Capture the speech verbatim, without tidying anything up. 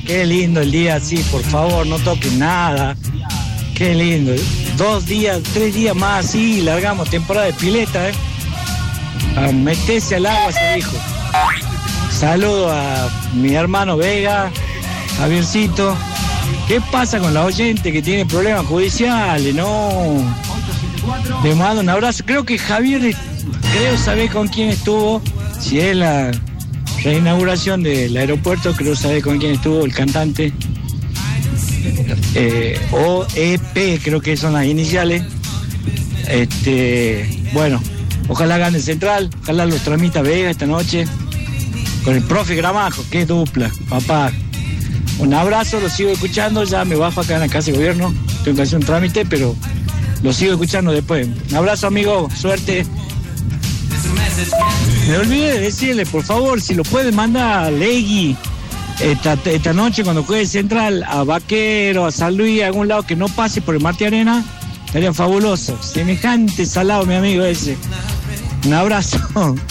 qué lindo el día así, por favor, no toquen nada. Qué lindo. Dos días, tres días más así, largamos temporada de pileta, ¿eh? A meterse al agua, se dijo. Saludo a mi hermano Vega, Javiercito. ¿Qué pasa con la oyente que tiene problemas judiciales? No. Le mando un abrazo. Creo que Javier, creo saber con quién estuvo. Si es la reinauguración del aeropuerto, creo saber con quién estuvo el cantante. Eh, O E P, creo que son las iniciales. Este, bueno, ojalá gane Central, ojalá los tramita Vega esta noche. Con el profe Gramajo, qué dupla, papá. Un abrazo, lo sigo escuchando, ya me bajo acá en la casa de gobierno. Tengo que hacer un trámite, pero lo sigo escuchando después. Un abrazo, amigo, suerte. Me olvidé de decirle, por favor, si lo pueden mandar a Legui esta, esta noche cuando juegue Central, a Vaquero, a San Luis, a algún lado que no pase por el Martí Arena, estaría fabuloso. Semejante salado, mi amigo ese. Un abrazo.